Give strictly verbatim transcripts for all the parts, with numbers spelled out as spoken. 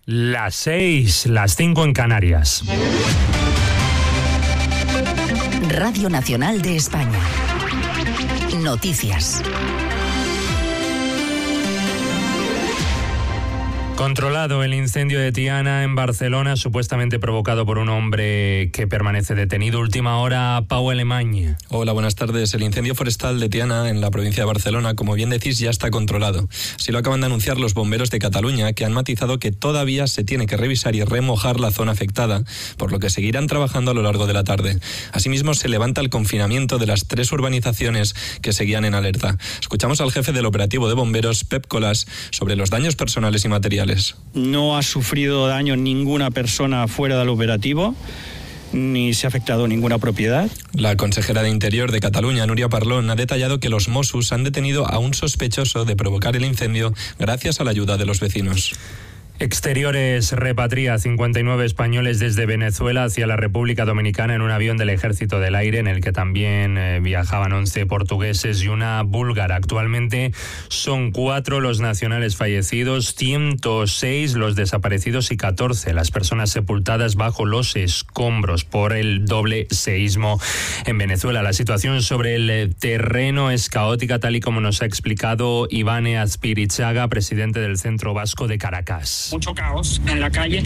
Las seis, las cinco en Canarias. Radio Nacional de España. Noticias. Controlado el incendio de Tiana en Barcelona, supuestamente provocado por un hombre que permanece detenido. Última hora, Pau Alemany. Hola, buenas tardes. El incendio forestal de Tiana, en la provincia de Barcelona, como bien decís, ya está controlado. Así lo acaban de anunciar los bomberos de Cataluña, que han matizado que todavía se tiene que revisar y remojar la zona afectada, por lo que seguirán trabajando a lo largo de la tarde. Asimismo, se levanta el confinamiento de las tres urbanizaciones que seguían en alerta. Escuchamos al jefe del operativo de bomberos, Pep Colas, sobre los daños personales y materiales. No ha sufrido daño ninguna persona fuera del operativo, ni se ha afectado ninguna propiedad. La consejera de Interior de Cataluña, Núria Parlon, ha detallado que los Mossos han detenido a un sospechoso de provocar el incendio gracias a la ayuda de los vecinos. Exteriores repatria cincuenta y nueve españoles desde Venezuela hacia la República Dominicana en un avión del Ejército del Aire en el que también eh, viajaban once portugueses y una búlgara. Actualmente son cuatro los nacionales fallecidos, ciento seis los desaparecidos y catorce las personas sepultadas bajo los escombros por el doble seísmo en Venezuela. La situación sobre el terreno es caótica, tal y como nos ha explicado Ivane Azpirichaga, presidente del Centro Vasco de Caracas. Mucho caos en la calle.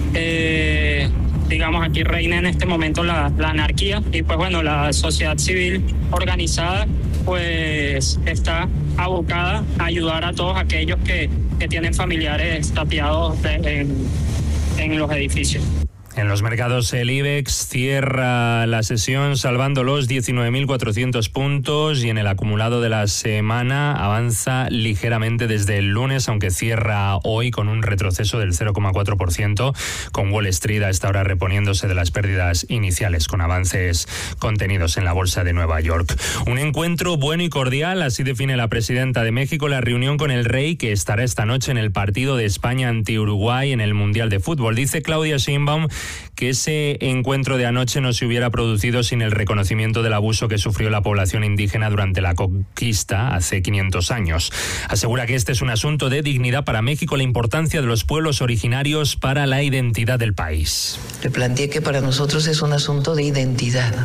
Eh, digamos, aquí reina en este momento la, la anarquía y pues bueno, la sociedad civil organizada pues está abocada a ayudar a todos aquellos que, que tienen familiares tapiados de, en, en los edificios. En los mercados el IBEX cierra la sesión salvando los diecinueve mil cuatrocientos puntos y en el acumulado de la semana avanza ligeramente desde el lunes, aunque cierra hoy con un retroceso del cero coma cuatro por ciento, con Wall Street a esta hora reponiéndose de las pérdidas iniciales, con avances contenidos en la bolsa de Nueva York. Un encuentro bueno y cordial, así define la presidenta de México la reunión con el rey, que estará esta noche en el partido de España ante Uruguay en el Mundial de Fútbol. Dice Claudia Sheinbaum que ese encuentro de anoche no se hubiera producido sin el reconocimiento del abuso que sufrió la población indígena durante la conquista hace quinientos años. Asegura que este es un asunto de dignidad para México, la importancia de los pueblos originarios para la identidad del país. Le planteé que para nosotros es un asunto de identidad,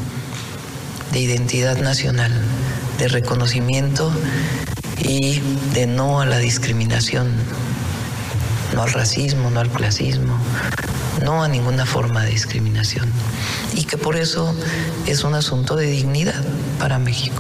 de identidad nacional, de reconocimiento y de no a la discriminación, no al racismo, no al clasismo, no a ninguna forma de discriminación, y que por eso es un asunto de dignidad para México.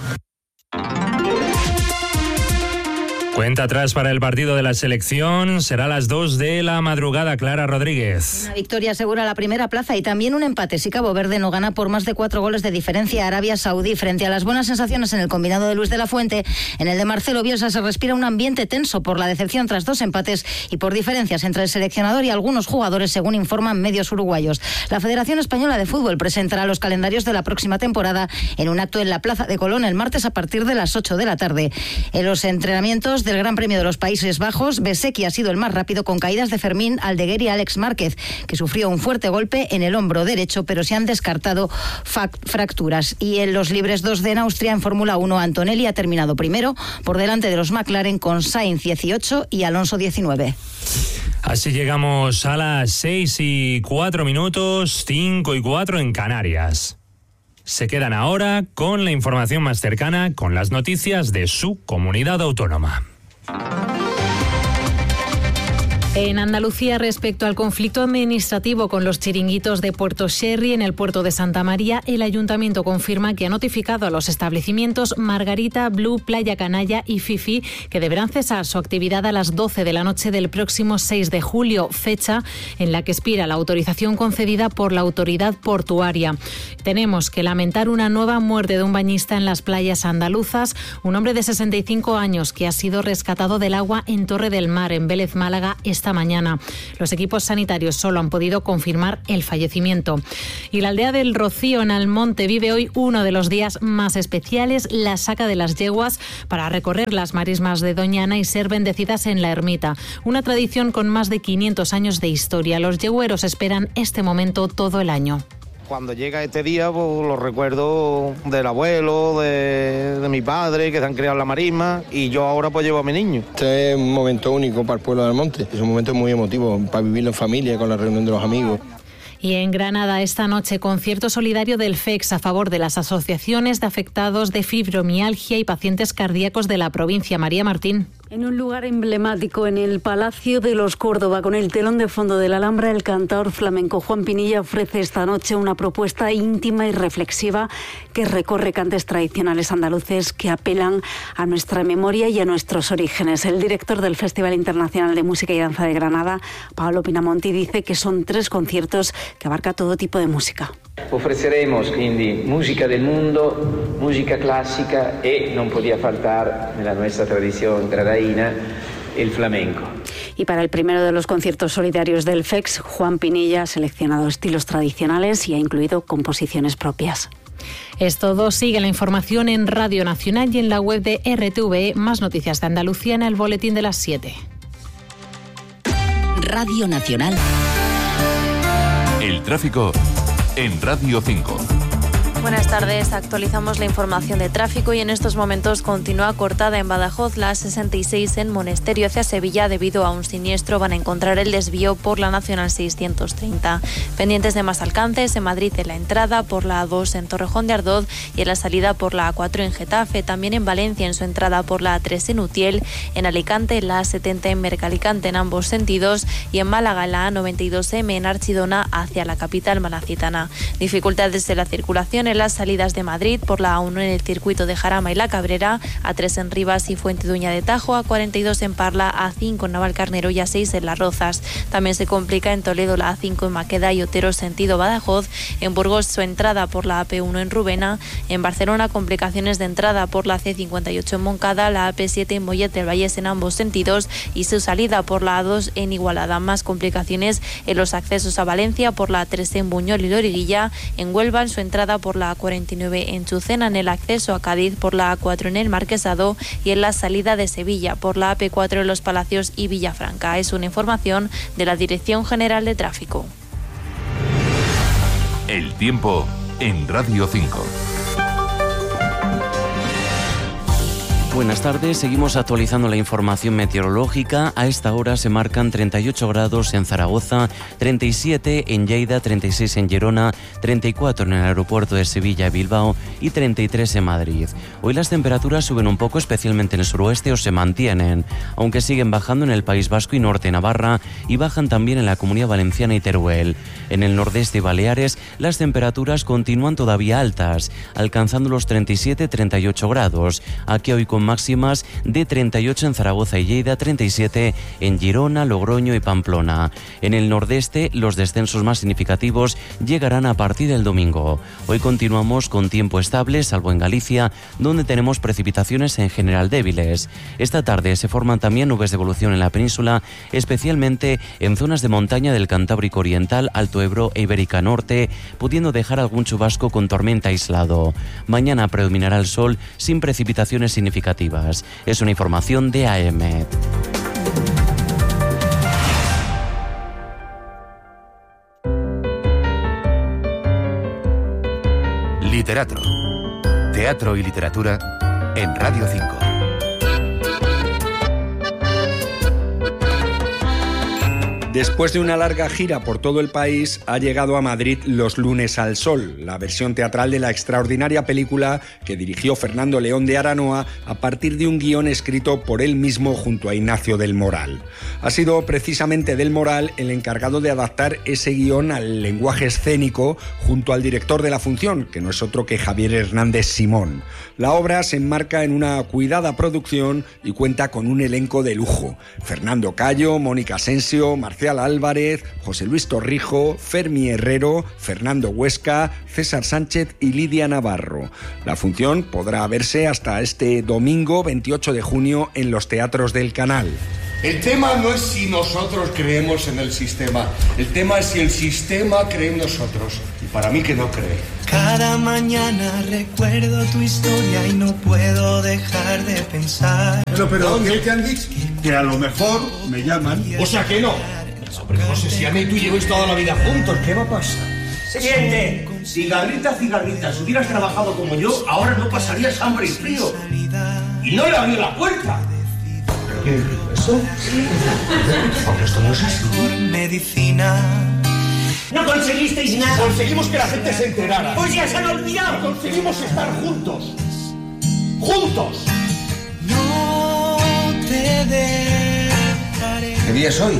Cuenta atrás para el partido de la selección, será a las dos de la madrugada. Clara Rodríguez. Una victoria asegura la primera plaza y también un empate si Cabo Verde no gana por más de cuatro goles de diferencia a Arabia Saudí. Frente a las buenas sensaciones en el combinado de Luis de la Fuente, en el de Marcelo Bielsa se respira un ambiente tenso por la decepción tras dos empates y por diferencias entre el seleccionador y algunos jugadores, según informan medios uruguayos. La Federación Española de Fútbol presentará los calendarios de la próxima temporada en un acto en la Plaza de Colón el martes a partir de las ocho de la tarde. En los entrenamientos del Gran Premio de los Países Bajos, Besekki ha sido el más rápido con caídas de Fermín Aldeguer y Alex Márquez, que sufrió un fuerte golpe en el hombro derecho, pero se han descartado fracturas. Y en los libres dos de en Austria, en Fórmula uno, Antonelli ha terminado primero por delante de los McLaren con Sainz dieciocho y Alonso diecinueve. Así llegamos a las seis y cuatro minutos, cinco y cuatro en Canarias. Se quedan ahora con la información más cercana, con las noticias de su comunidad autónoma. En Andalucía, respecto al conflicto administrativo con los chiringuitos de Puerto Sherry en el puerto de Santa María, el ayuntamiento confirma que ha notificado a los establecimientos Margarita, Blue, Playa Canalla y Fifi que deberán cesar su actividad a las doce de la noche del próximo seis de julio, fecha en la que expira la autorización concedida por la autoridad portuaria. Tenemos que lamentar una nueva muerte de un bañista en las playas andaluzas, un hombre de sesenta y cinco años que ha sido rescatado del agua en Torre del Mar, en Vélez, Málaga, esta mañana. Los equipos sanitarios solo han podido confirmar el fallecimiento. Y la aldea del Rocío, en Almonte, vive hoy uno de los días más especiales, la saca de las yeguas, para recorrer las marismas de Doñana y ser bendecidas en la ermita. Una tradición con más de quinientos años de historia. Los yegueros esperan este momento todo el año. cuando llega este día, pues lo recuerdo del abuelo, de, de mi padre, que se han criado en la marisma, y yo ahora pues llevo a mi niño. Este es un momento único para el pueblo del Monte, es un momento muy emotivo para vivirlo en familia, con la reunión de los amigos. Y en Granada esta noche concierto solidario del F E X a favor de las asociaciones de afectados de fibromialgia y pacientes cardíacos de la provincia. María Martín. En un lugar emblemático, en el Palacio de los Córdoba, con el telón de fondo de la Alhambra, el cantaor flamenco Juan Pinilla ofrece esta noche una propuesta íntima y reflexiva que recorre cantes tradicionales andaluces que apelan a nuestra memoria y a nuestros orígenes. El director del Festival Internacional de Música y Danza de Granada, Paolo Pinamonti, dice que son tres conciertos que abarca todo tipo de música. Ofreceremos quindi musica del mundo, musica classica e non podía faltar nella nostra tradizione granadina el flamenco. Y para el primero de los conciertos solidarios del F E X, Juan Pinilla ha seleccionado estilos tradicionales y ha incluido composiciones propias. Es todo. Sigue la información en Radio Nacional y en la web de R T V E. Más noticias de Andalucía en el boletín de las siete. Radio Nacional. El tráfico en Radio cinco. Buenas tardes, actualizamos la información de tráfico y en estos momentos continúa cortada en Badajoz la sesenta y seis en Monesterio hacia Sevilla debido a un siniestro. Van a encontrar el desvío por la Nacional seiscientos treinta. Pendientes de más alcances en Madrid en la entrada por la A dos en Torrejón de Ardoz y en la salida por la A cuatro en Getafe. También en Valencia en su entrada por la A tres en Utiel, en Alicante en la A setenta en Mercalicante en ambos sentidos y en Málaga en la A noventa y dos eme en Archidona hacia la capital malacitana. Dificultades de la circulación en las salidas de Madrid por la A uno en el circuito de Jarama y La Cabrera, A tres en Rivas y Fuentidueña de Tajo, A cuarenta y dos en Parla, A cinco en Navalcarnero y A seis en Las Rozas. También se complica en Toledo la A cinco en Maqueda y Otero sentido Badajoz, en Burgos su entrada por la A P uno en Rubena, en Barcelona complicaciones de entrada por la C cincuenta y ocho en Moncada, la A P siete en Mollet del Vallés en ambos sentidos y su salida por la A dos en Igualada. Más complicaciones en los accesos a Valencia por la A tres en Buñol y Loriguilla, en Huelva en su entrada por la A cuarenta y nueve en Chucena, en el acceso a Cádiz por la A cuatro en el Marquesado y en la salida de Sevilla por la A P cuatro en Los Palacios y Villafranca. Es una información de la Dirección General de Tráfico. El tiempo en Radio cinco. Buenas tardes, seguimos actualizando la información meteorológica. A esta hora se marcan treinta y ocho grados en Zaragoza, treinta y siete en Lleida, treinta y seis en Gerona, treinta y cuatro en el aeropuerto de Sevilla y Bilbao y treinta y tres en Madrid. Hoy las temperaturas suben un poco, especialmente en el suroeste, o se mantienen, aunque siguen bajando en el País Vasco y Norte, Navarra, y bajan también en la Comunidad Valenciana y Teruel. En el nordeste y Baleares las temperaturas continúan todavía altas, alcanzando los treinta y siete a treinta y ocho grados. Aquí hoy con máximas de treinta y ocho en Zaragoza y Lleida, treinta y siete en Girona, Logroño y Pamplona. En el nordeste los descensos más significativos llegarán a partir del domingo. Hoy continuamos con tiempo estable, salvo en Galicia, donde tenemos precipitaciones en general débiles. Esta tarde se forman también nubes de evolución en la península, especialmente en zonas de montaña del Cantábrico Oriental, Alto Ebro e Ibérica Norte, pudiendo dejar algún chubasco con tormenta aislado. Mañana predominará el sol sin precipitaciones significativas. Es una información de A E M E T. Literatro. Teatro y literatura en Radio cinco. Después de una larga gira por todo el país, ha llegado a Madrid Los lunes al sol, la versión teatral de la extraordinaria película que dirigió Fernando León de Aranoa a partir de un guión escrito por él mismo junto a Ignacio del Moral. Ha sido precisamente del Moral el encargado de adaptar ese guión al lenguaje escénico junto al director de la función, que no es otro que Javier Hernández Simón. La obra se enmarca en una cuidada producción y cuenta con un elenco de lujo. Fernando Cayo, Mónica Asensio, Marcelo Álvarez, José Luis Torrijo, Fermi Herrero, Fernando Huesca, César Sánchez y Lidia Navarro. La función podrá verse hasta este domingo veintiocho de junio en los teatros del Canal. El tema no es si nosotros creemos en el sistema, el tema es si el sistema cree en nosotros. Y para mí que no cree. Cada mañana recuerdo tu historia y no puedo dejar de pensar. Pero, pero, ¿qué te han dicho? Que a lo mejor me llaman. O sea que no. Hombre, José, si a mí y tú lleváis toda la vida juntos, ¿qué va a pasar? Siguiente. Cigarrita, cigarrita, si hubieras trabajado como yo, ahora no pasarías hambre y frío. Y no le abrió la puerta. ¿Pero quién dijo eso? Porque esto no es así. Medicina. No conseguisteis nada. Conseguimos que la gente se enterara. Pues ya se han olvidado. Conseguimos estar juntos. ¡Juntos! No te dejaré. ¿Qué día es hoy?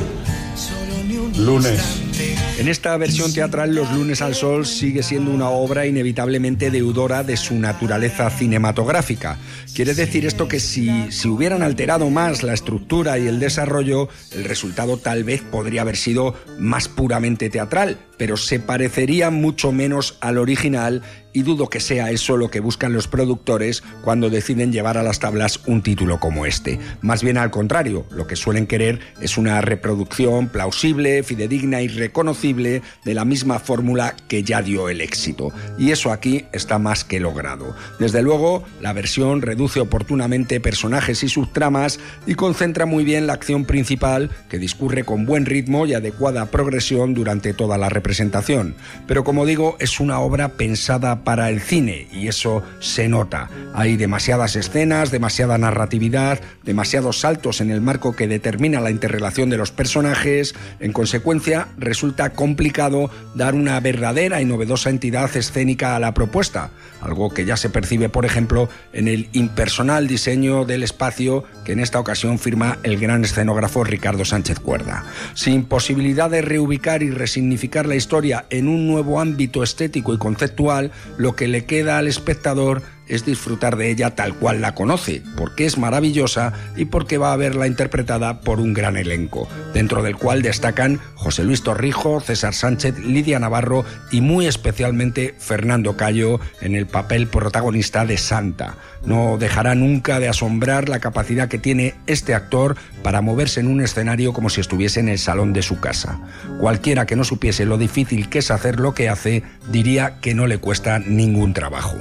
Lunes. En esta versión teatral, Los lunes al sol sigue siendo una obra inevitablemente deudora de su naturaleza cinematográfica. Quiere decir esto que si, si hubieran alterado más la estructura y el desarrollo, el resultado tal vez podría haber sido más puramente teatral, pero se parecería mucho menos al original, y dudo que sea eso lo que buscan los productores cuando deciden llevar a las tablas un título como este. Más bien al contrario, lo que suelen querer es una reproducción plausible, fidedigna y reconocible de la misma fórmula que ya dio el éxito. Y eso aquí está más que logrado. Desde luego, la versión reduce oportunamente personajes y subtramas y concentra muy bien la acción principal, que discurre con buen ritmo y adecuada progresión durante toda la representación. Pero como digo, es una obra pensada para el cine, y eso se nota. Hay demasiadas escenas, demasiada narratividad, demasiados saltos en el marco que determina la interrelación de los personajes. En consecuencia, resulta complicado dar una verdadera y novedosa entidad escénica a la propuesta, algo que ya se percibe, por ejemplo, en el impersonal diseño del espacio que en esta ocasión firma el gran escenógrafo Ricardo Sánchez Cuerda. Sin posibilidad de reubicar y resignificar la historia en un nuevo ámbito estético y conceptual, lo que le queda al espectador es disfrutar de ella tal cual la conoce, porque es maravillosa y porque va a verla interpretada por un gran elenco, dentro del cual destacan José Luis Torrijos, César Sánchez, Lidia Navarro y muy especialmente Fernando Cayo en el papel protagonista de Santa. No dejará nunca de asombrar la capacidad que tiene este actor para moverse en un escenario como si estuviese en el salón de su casa. Cualquiera que no supiese lo difícil que es hacer lo que hace, diría que no le cuesta ningún trabajo.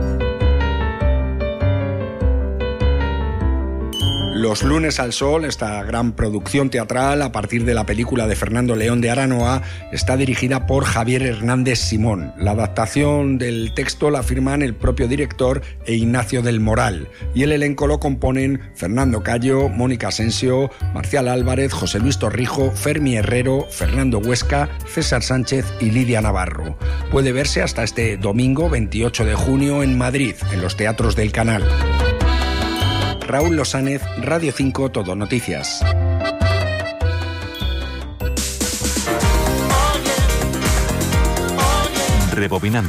Los lunes al sol, esta gran producción teatral a partir de la película de Fernando León de Aranoa, está dirigida por Javier Hernández Simón. La adaptación del texto la firman el propio director e Ignacio del Moral, y el elenco lo componen Fernando Cayo, Mónica Asensio, Marcial Álvarez, José Luis Torrijos, Fermi Herrero, Fernando Huesca, César Sánchez y Lidia Navarro. Puede verse hasta este domingo veintiocho de junio en Madrid, en los teatros del Canal. Raúl Losánez, Radio cinco, Todo Noticias. Rebobinando.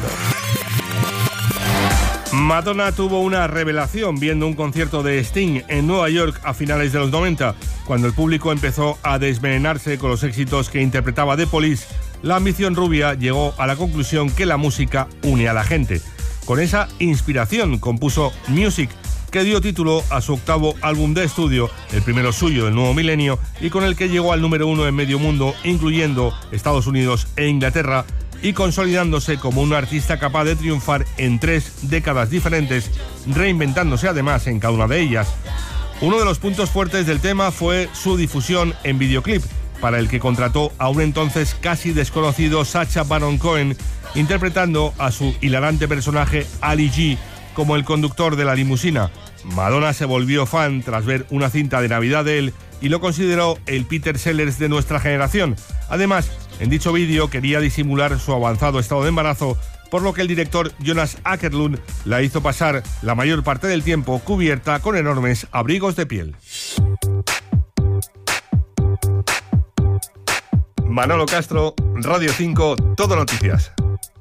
Madonna tuvo una revelación viendo un concierto de Sting en Nueva York a finales de los noventa, cuando el público empezó a desvenenarse con los éxitos que interpretaba The Police. La ambición rubia llegó a la conclusión que la música une a la gente. Con esa inspiración compuso Music, que dio título a su octavo álbum de estudio, el primero suyo del nuevo milenio, y con el que llegó al número uno en medio mundo, incluyendo Estados Unidos e Inglaterra, y consolidándose como un artista capaz de triunfar en tres décadas diferentes, reinventándose además en cada una de ellas. Uno de los puntos fuertes del tema fue su difusión en videoclip, para el que contrató a un entonces casi desconocido Sacha Baron Cohen, interpretando a su hilarante personaje Ali G como el conductor de la limusina. Madonna se volvió fan tras ver una cinta de Navidad de él y lo consideró el Peter Sellers de nuestra generación. Además, en dicho vídeo quería disimular su avanzado estado de embarazo, por lo que el director Jonas Åkerlund la hizo pasar la mayor parte del tiempo cubierta con enormes abrigos de piel. Manolo Castro, Radio cinco, Todo Noticias.